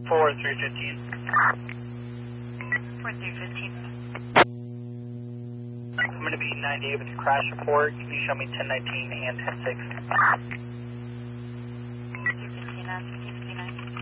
4315. 4315. I'm going to be 98 with the crash report. Can you show me 1019 and 106?